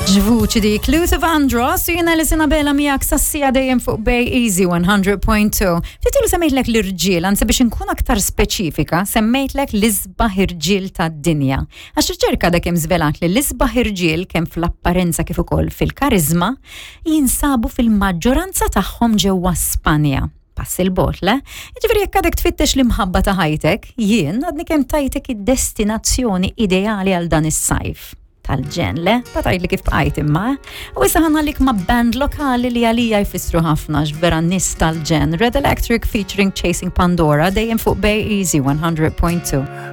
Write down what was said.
Ġvuċi dik Luther Vandross u jena l-Sinabella miegħek sassija dejjem fuq Bay Easy 100.2. Titilu semmejtlek l-irġiel, anzi biex nkun aktar speċifika, semmejtlek l-isbaħ irġiel tad-dinja. Għax riċerka kemm żvelat li l-isbaħ irġiel kemm fl-apparenza kif ukoll fil-karizma jinsabu fil-maġġoranza tagħhom ġewwa Spanja. Pass il-botle, ġifieri jekk għadek tfittex l-imħabba ta' ħajtek, jien għadni kemm tajtek id-destinazzjoni ideali għal dan is-sajf. Tal-ġenle, ta' tajli kif bqajt imma. U issa ħanalik ma' band lokali li għalija jfissru ħafna ġvera nis tal-ġen. Red Electric featuring Chasing Pandora dejjem fuq Bay Easy 100.2.